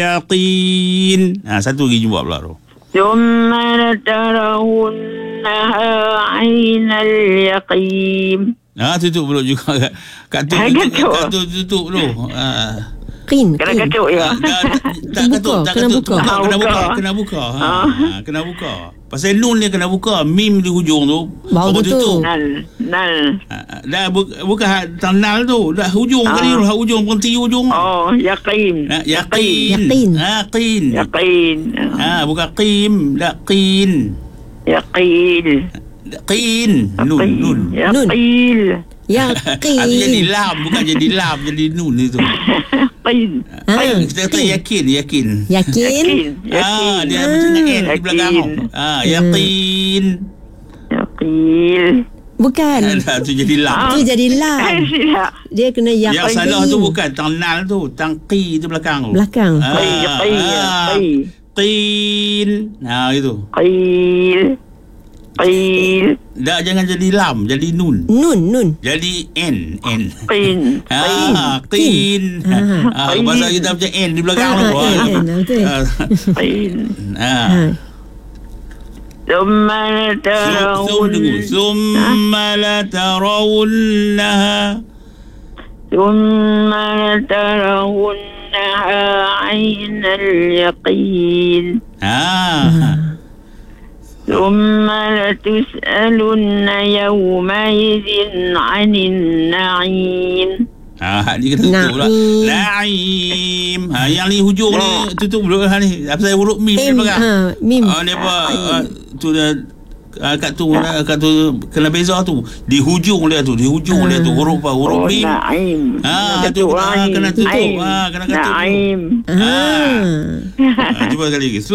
Yaqin. Satu lagi jumpa pula tu. ثم لترونها عين اليقين. Tutup pula juga kat tu. Tutup tu. Kena katuk ya. Tak katuk. Kena buka. Ah. Kena buka. Pasal nun dia kena buka, mim di hujung tu. Baru tutup. Nal. Dah bukan nal tu, dah hujung kali tu, hujung berhenti hujung. Oh, yaqin. Yaqin. Qin. Bukan qim, dah qin. Yaqin. Qin. Nun. Yaqil. Yaqin. Itu jadi lam, bukan jadi lam, jadi nun itu. Qin. Kita kata yakin. Yakin. Dia macam N di belakang. Yaqin. Yaqil. Bukan. Tu jadi lam. Tu jadi lam. Dia kena yaqin. Yang salah tu bukan tanal tu, tangqi tu belakang tu. Belakang. Qin. Itu. Qil. Dah, jangan jadi lam, jadi nun. Nun. Jadi N. Qin. Qin. Bahasa kita macam N di belakang tu. Betul. Qin. ثم لترونها عين اليقين. ثم لتسألن يومئذ عن النعيم. Ni kena tutup pula. Naim. Yang ni hujung ni tutup dulu ni. Apa saya huruf mim ni belakang. Mim. Dia apa tu dah kat tu kena beza tu. Di hujung dia tu, huruf apa? Huruf mim. Naim. Tu kena tutup. Kena katuk. Naim. Cuba sekali lagi.